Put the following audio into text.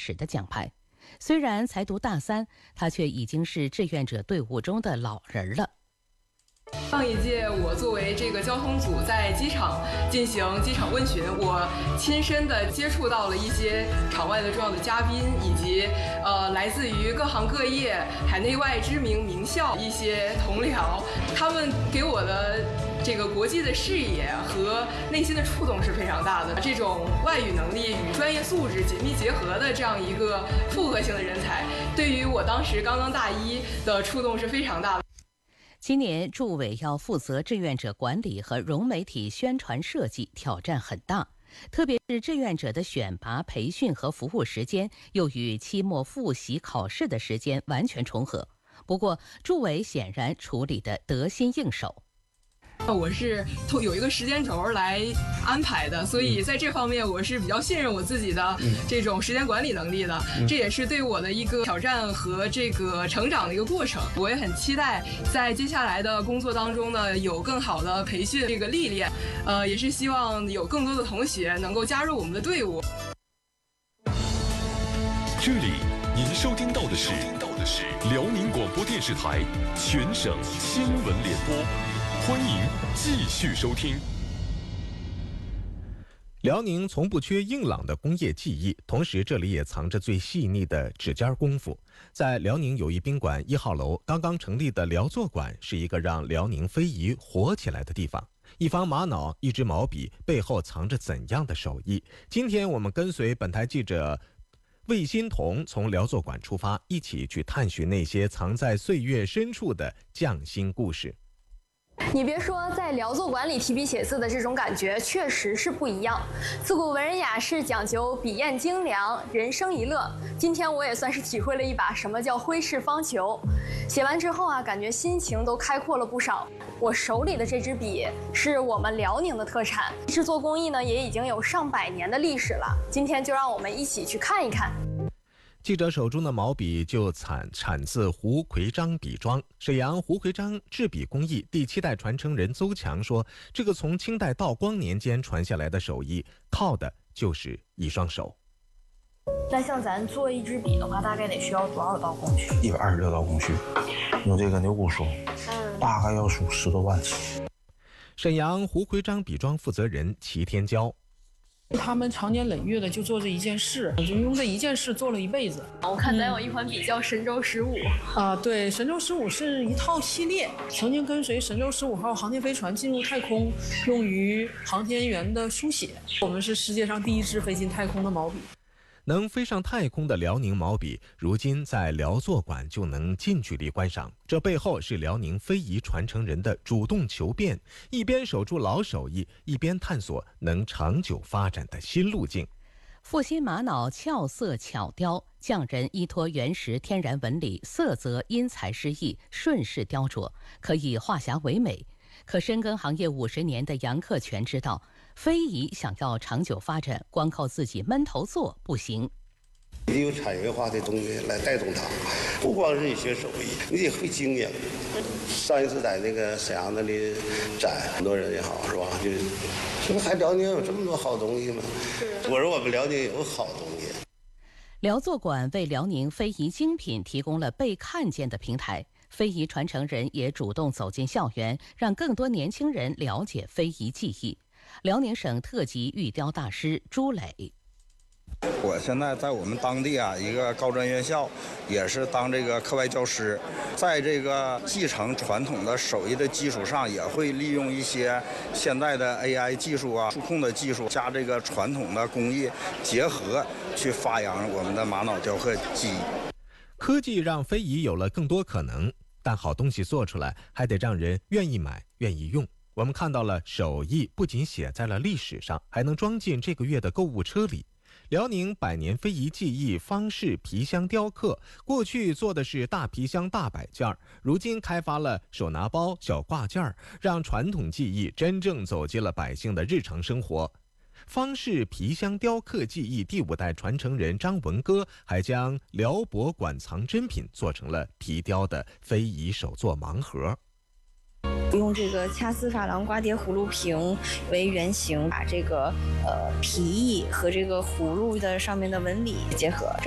史的奖牌。虽然才读大3，他却已经是志愿者队伍中的老人了。 上一届我作为这个交通组在机场进行机场问询，我亲身的接触到了一些场外的重要的嘉宾，以及来自于各行各业、海内外知名名校一些同僚，他们给我的这个国际的视野和内心的触动是非常大的。这种外语能力与专业素质紧密结合的这样一个复合性的人才，对于我当时刚刚大1的触动是非常大的。 今年驻委要负责志愿者管理和融媒体宣传设计，挑战很大。特别是志愿者的选拔、培训和服务时间，又与期末复习考试的时间完全重合。不过，驻委显然处理得得心应手。 我是有一个时间轴来安排的，所以在这方面我是比较信任我自己的这种时间管理能力的，这也是对我的一个挑战和这个成长的一个过程。我也很期待在接下来的工作当中呢，有更好的培训这个历练，也是希望有更多的同学能够加入我们的队伍。 这里您收听到的是辽宁广播电视台全省新闻联播。欢迎继续收听。 辽宁从不缺硬朗的工业技艺，同时这里也藏着最细腻的指尖功夫。在辽宁友谊宾馆1号楼刚刚成立的辽作馆，是一个让辽宁非遗火起来的地方。一方玛瑙，一支毛笔，背后藏着怎样的手艺？今天我们跟随本台记者魏欣彤从辽作馆出发，一起去探寻那些藏在岁月深处的匠心故事。 你别说，在辽作馆里提笔写字的这种感觉确实是不一样。自古文人雅士讲究笔砚精良，人生一乐。今天我也算是体会了一把什么叫挥斥方遒。写完之后啊，感觉心情都开阔了不少。我手里的这支笔是我们辽宁的特产，制作工艺呢也已经有上百年的历史了。今天就让我们一起去看一看。 记者手中的毛笔就产自胡奎章笔庄。沈阳胡奎章制笔工艺第7代传承人邹强说，这个从清代道光年间传下来的手艺，靠的就是一双手。 那像咱做一支笔的话，大概得需要多少道工序 ？126道工序，用这个牛骨梳，大概要梳10多万起。 沈阳胡奎章笔庄负责人齐天骄。 他们长年累月的就做这一件事，就用这一件事做了一辈子。 我看咱有一款笔叫神舟15 对，神舟15是一套系列，曾经跟随神舟15号航天飞船进入太空，用于航天员的书写。我们是世界上第一支飞进太空的毛笔。 能飞上太空的辽宁毛笔，如今在辽作馆就能近距离观赏。这背后是辽宁非遗传承人的主动求变，一边守住老手艺，一边探索能长久发展的新路径。 复兴玛瑙俏色巧雕，匠人依托原石天然纹理，色泽因材施艺，顺势雕琢，可以化瑕为美。可深耕行业50年的杨克全知道，非遗想要长久发展，光靠自己闷头做不行。 你得有产业化的东西来带动它，不光是你学手艺，你得会经营。上一次在那个沈阳那里展，很多人也好，是吧？就是说还辽宁有这么多好东西吗？我说我们辽宁有好东西。 辽作馆为辽宁非遗精品提供了被看见的平台。非遗传承人也主动走进校园，让更多年轻人了解非遗技艺。辽宁省特级玉雕大师朱磊， 我现在在我们当地一个高专院校，也是当这个课外教师，在这个继承传统的手艺的基础上，也会利用一些现在的 AI 技术数控的技术，加这个传统的工艺结合，去发扬我们的玛瑙雕刻技艺。 科技让非遗有了更多可能，但好东西做出来还得让人愿意买、愿意用。我们看到了手艺不仅写在了历史上，还能装进这个月的购物车里。辽宁百年非遗技艺方式皮箱雕刻，过去做的是大皮箱大摆件，如今开发了手拿包、小挂件，让传统技艺真正走进了百姓的日常生活。方式皮箱雕刻技艺第5代传承人张文歌还将辽博馆藏珍品做成了皮雕的非遗手作盲盒。 用这个掐丝珐琅刮碟葫芦瓶为原型，把这个皮艺和这个葫芦的上面的纹理结合。